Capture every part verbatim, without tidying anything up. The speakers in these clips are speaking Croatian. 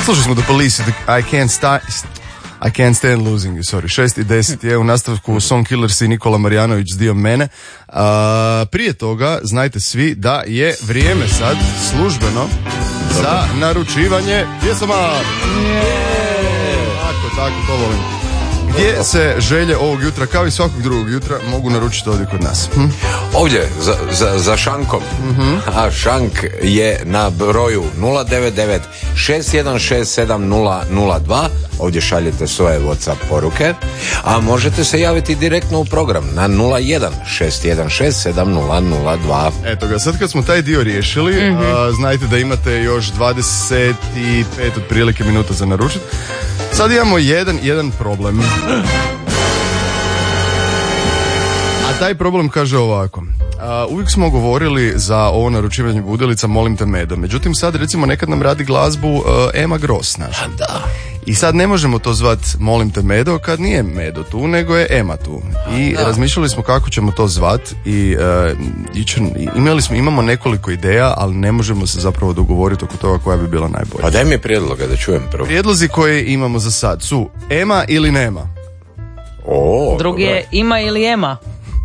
Slušali smo The Police, I can't sta... I can't stand losing you, sorry. šest i deset je u nastavku Song Killers i Nikola Marjanović s dio mene. A, prije toga, znajte svi da je vrijeme sad službeno za naručivanje pjesama. Tako, tako, to volim. Gdje se želje ovog jutra, kao i svakog drugog jutra, mogu naručiti ovdje kod nas? Hm? Ovdje, za, za, za šankom. Mm-hmm. A šank je na broju nula devet devet šest jedan šest sedam nula nula dva. Ovdje šaljete svoje WhatsApp poruke. A možete se javiti direktno u program na nula jedan šest jedan šest sedam nula nula dva. Eto ga, sad kad smo taj dio riješili, mm-hmm. a, znajte da imate još dvadeset pet otprilike minuta za naručiti. Sad imamo jedan, jedan problem. A taj problem kaže ovako. A, uvijek smo govorili za ovo naručivanje budilica Molim te Medo. Međutim, sad recimo nekad nam radi glazbu uh, Ema Gross naša. Da. I sad ne možemo to zvat Molim te Medo kad nije Medo tu, nego je Ema tu. I da. razmišljali smo kako ćemo to zvat i uh, imali smo, imamo nekoliko ideja, ali ne možemo se zapravo dogovoriti oko toga koja bi bila najbolja. Pa daj mi prijedloga da čujem prvo. Prijedlozi koje imamo za sad su Ema ili nema. O, drugi je ima ili Ema.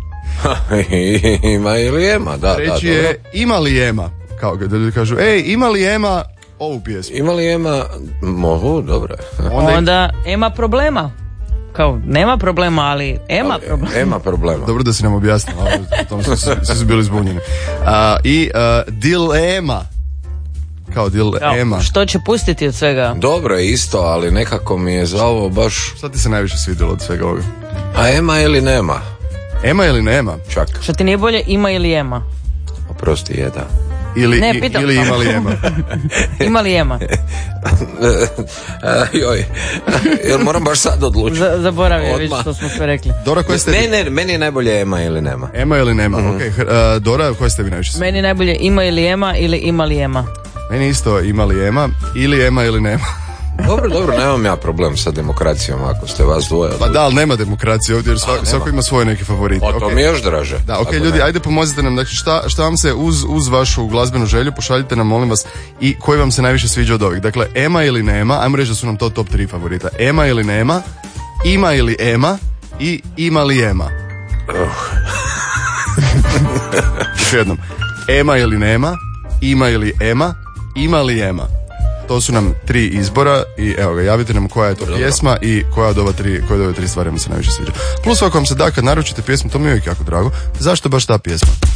Ima ili Ema, da. Treći da, je ima li Ema. Kao da ljudi kažu, ej, ima li Ema ovu pjesmu? Ima li Ema, mogu, dobro. Onda, Onda Ema problema. Kao, nema problema, ali Ema ali, problema. Ema problema. Dobro da si nam objasnila, o tom su, svi su bili zbunjeni. Uh, I uh, dilema. Kao dilema. Što će pustiti od svega? Dobro je isto, ali nekako mi je za ovo baš... Šta ti se najviše svidjelo od svega ovoga? A Ema ili nema? Ema ili nema? Čak. Što ti nije bolje, ima ili Ema? Oprosti, je da. Ili, ne, i, ili ima li Ema? Ima li Ema? Joj, jel moram baš sad odlučiti? Z- zaboravio, vidiš što smo sve rekli. Dora, koje ste... Meni, meni je najbolje Ema ili nema. Ema ili nema, mm-hmm. ok. Uh, Dora, koje ste vi najviše? Meni najbolje ima ili Ema ili ima li Ema. Meni isto ima li Ema, ili Ema ili nema. Dobro, dobro, nemam ja problem sa demokracijom ako ste vas dvoje. Pa da, ali nema demokracije ovdje jer svako, svako ima svoje neke favorite. O, to okay. mi je još draže. Da, ok, ljudi, ne. ajde pomozite nam, znači šta, šta vam se uz, uz vašu glazbenu želju, pošaljite nam, molim vas, i koji vam se najviše sviđa od ovih. Dakle, Ema ili nema, ajmo reći da su nam to top tri favorita. Ema ili nema, ima ili Ema i ima li Ema. Uh. Još jednom. Ema ili nema, ima ili Ema, ima li Ema. To su nam tri izbora i evo ga, javite nam koja je to pjesma i koja od ova tri, koja od ove tri stvari vam se najviše sviđa. Plus ako vam se da kad naručite pjesmu, to mi je uvijek jako drago. Zašto baš ta pjesma?